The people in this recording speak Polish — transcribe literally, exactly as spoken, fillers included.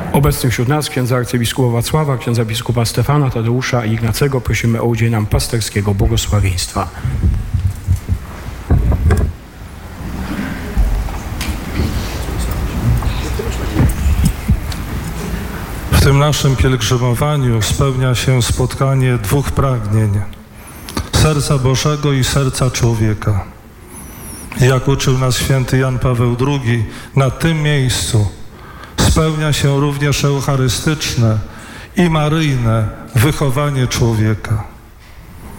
Obecnych wśród nas księdza arcybiskupa Wacława, księdza biskupa Stefana, Tadeusza i Ignacego prosimy o udzielenie nam pasterskiego błogosławieństwa. W tym naszym pielgrzymowaniu spełnia się spotkanie dwóch pragnień: serca Bożego i serca człowieka. Jak uczył nas święty Jan Paweł drugi, na tym miejscu spełnia się również eucharystyczne i maryjne wychowanie człowieka.